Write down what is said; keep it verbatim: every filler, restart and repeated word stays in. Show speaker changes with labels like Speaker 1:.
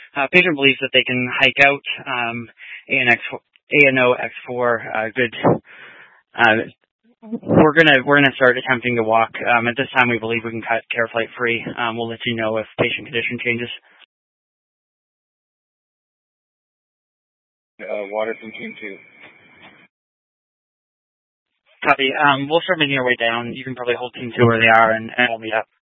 Speaker 1: Uh, patient believes that they can hike out. Um, A N O X four, uh, good. Uh, we're gonna we're gonna start attempting to walk. Um, at this time, we believe we can cut care flight free. Um, we'll let you know if patient condition changes.
Speaker 2: Uh, water from team two.
Speaker 1: Copy. Um, we'll start making our way down. You can probably hold team two where they are and, and hold me up.